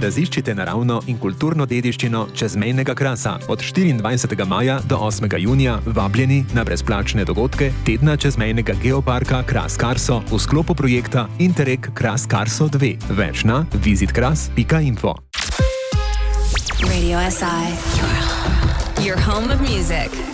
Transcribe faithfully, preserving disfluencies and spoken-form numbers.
Raziščite naravno in kulturno dediščino čezmejnega Krasa. Od štiriindvajsetega maja do osmega junija vabljeni na brezplačne dogodke tedna čezmejnega geoparka Kras Karso v sklopu projekta Interreg Kras Karso dva. Več na visit kras pika info. Radio S I, your home of music.